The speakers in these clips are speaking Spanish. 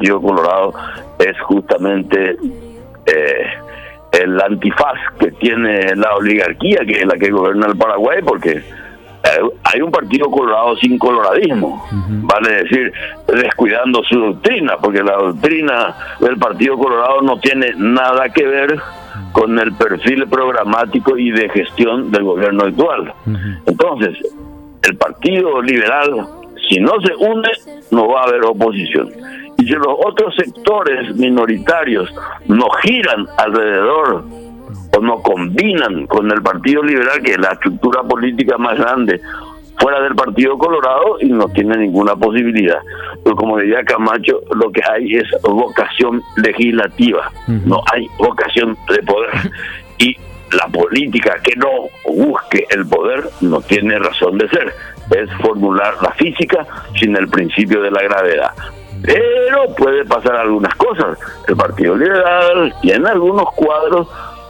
Partido Colorado es justamente el antifaz que tiene la oligarquía, que es la que gobierna el Paraguay, porque hay un Partido Colorado sin coloradismo, vale decir, descuidando su doctrina, porque la doctrina del Partido Colorado no tiene nada que ver con el perfil programático y de gestión del gobierno actual. Entonces, el Partido Liberal, si no se une, no va a haber oposición. Y si los otros sectores minoritarios no giran alrededor o no combinan con el Partido Liberal, que es la estructura política más grande fuera del Partido Colorado, y no tiene ninguna posibilidad. Pero como decía Camacho, lo que hay es vocación legislativa, no hay vocación de poder. Y la política que no busque el poder no tiene razón de ser. Es formular la física sin el principio de la gravedad. Pero puede pasar algunas cosas. El Partido Liberal tiene algunos cuadros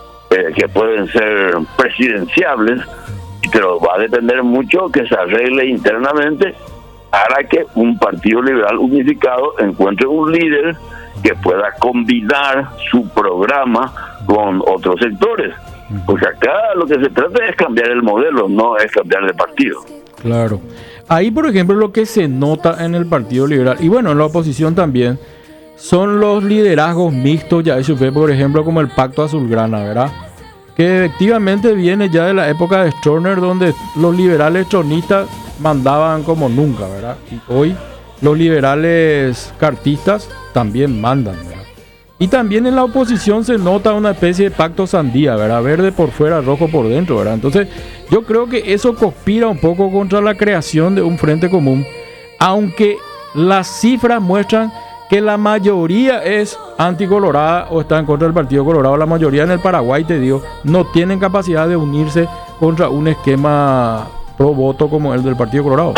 que pueden ser presidenciables, pero va a depender mucho que se arregle internamente para que un Partido Liberal unificado encuentre un líder que pueda combinar su programa con otros sectores. Porque acá lo que se trata es cambiar el modelo, no es cambiar de partido. Claro. Ahí, por ejemplo, lo que se nota en el Partido Liberal, y bueno, en la oposición también, son los liderazgos mixtos, ya eso fue, por ejemplo, como el Pacto Azulgrana, ¿verdad? Que efectivamente viene ya de la época de Stroessner, donde los liberales tronistas mandaban como nunca, ¿verdad? Y hoy los liberales cartistas también mandan, ¿verdad? Y también en la oposición se nota una especie de pacto sandía, ¿verdad? Verde por fuera, rojo por dentro, ¿verdad? Entonces, yo creo que eso conspira un poco contra la creación de un frente común, aunque las cifras muestran que la mayoría es anticolorada o está en contra del Partido Colorado. La mayoría en el Paraguay, te digo, no tienen capacidad de unirse contra un esquema pro voto como el del Partido Colorado.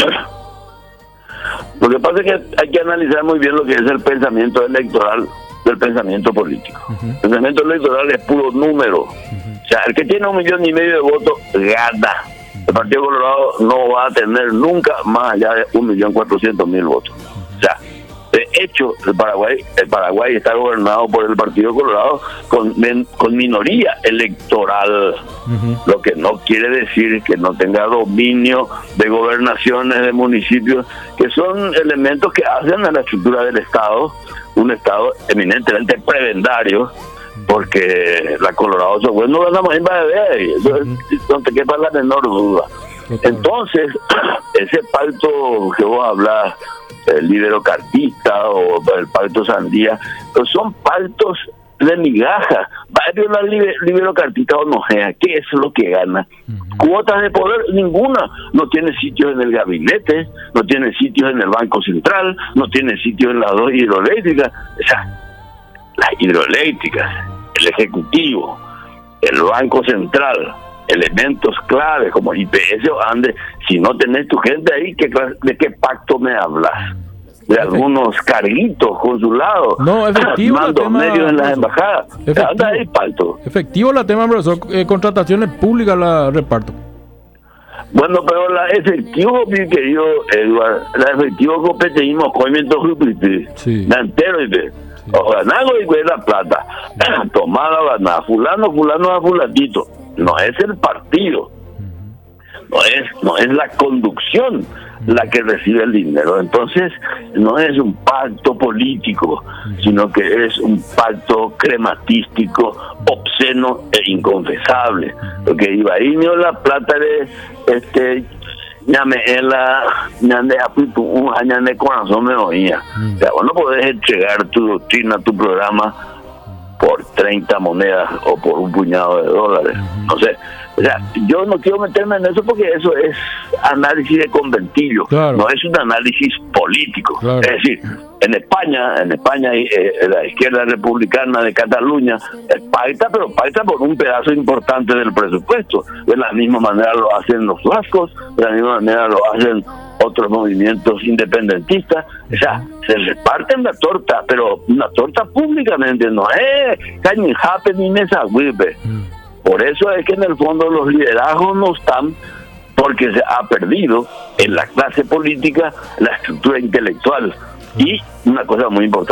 Lo que pasa es que hay que analizar muy bien lo que es el pensamiento electoral del pensamiento político. El pensamiento electoral es puro número. O sea, el que tiene 1,5 millones de votos gana. El Partido Colorado no va a tener nunca más allá de 1.400.000 votos. O sea, de hecho, el Paraguay está gobernado por el Partido Colorado con minoría electoral, lo que no quiere decir que no tenga dominio de gobernaciones, de municipios, que son elementos que hacen a la estructura del Estado un Estado eminentemente prebendario, porque la Colorado no gana más en bebé, no te quepa la menor duda. Entonces, ese pacto que vos hablas, el libero-cartista o el pacto sandía, pues son pactos de migaja. Va a violar libero-cartista o no sea, ¿qué es lo que gana? Cuotas de poder, ninguna. No tiene sitios en el gabinete, no tiene sitios en el Banco Central, no tiene sitios en las 2 hidroeléctricas. O sea, las hidroeléctricas, el Ejecutivo, el Banco Central, elementos claves como IPS o ANDE, si no tenés tu gente ahí, ¿de qué pacto me hablas? De algunos carguitos consulados, no, efectivo mandos medios en las embajadas. Anda ahí, pacto. Efectivo la tema, profesor, contrataciones públicas la reparto. Bueno, pero la efectivo, mi querido Eduardo, la efectivo competimos con sí. La entero y ve. O ganado y la plata. Tomada, ganar. Fulano a fulatito. No es el partido. No es la conducción la que recibe el dinero. Entonces, no es un pacto político, sino que es un pacto crematístico, obsceno e inconfesable. Porque Ibaín dio la plata de ñame corazón me oía. O sea, vos no podés entregar tu doctrina, tu programa por 30 monedas o por un puñado de dólares. No sé. O sea, yo no quiero meterme en eso porque eso es análisis de conventillo, claro. No es un análisis político. Claro. Es decir, en España la izquierda republicana de Cataluña pacta, pero pacta por un pedazo importante del presupuesto. De la misma manera lo hacen los vascos, de la misma manera lo hacen otros movimientos independentistas. O sea, se reparten la torta, pero una torta públicamente, no es cañijape ni mesa huipe. Por eso es que en el fondo los liderazgos no están, porque se ha perdido en la clase política la estructura intelectual. Y una cosa muy importante,